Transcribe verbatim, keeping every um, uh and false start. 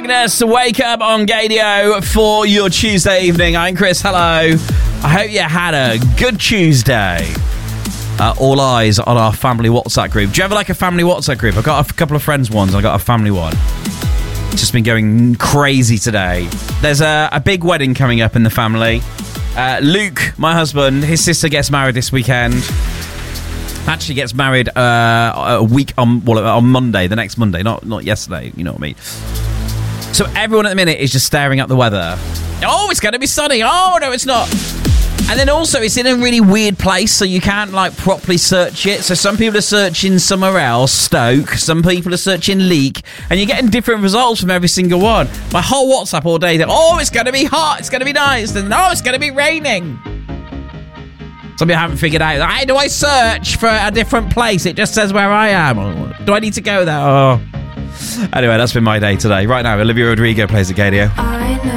Agnes, wake up on Gadio for your Tuesday evening. I'm Chris, hello. I hope you had a good Tuesday. Uh, all eyes on our family WhatsApp group. Do you have like a family WhatsApp group? I've got a couple of friends ones. I've got a family one. It's just been going crazy today. There's a, a big wedding coming up in the family. Uh, Luke, my husband, his sister gets married this weekend. Actually gets married uh, a week on well, on Monday, the next Monday, not not yesterday, you know what I mean. So everyone at the minute is just staring at the weather. Oh, it's going to be sunny. Oh, no, it's not. And then also it's in a really weird place, so you can't like properly search it. So some people are searching somewhere else, Stoke. Some people are searching Leek. And you're getting different results from every single one. My whole WhatsApp all day, oh, it's going to be hot. It's going to be nice. And oh, it's going to be raining. Some people haven't figured out, how do I search for a different place? It just says where I am. Do I need to go there? Oh. Anyway, that's been my day today. Right now, Olivia Rodrigo plays at Gadio.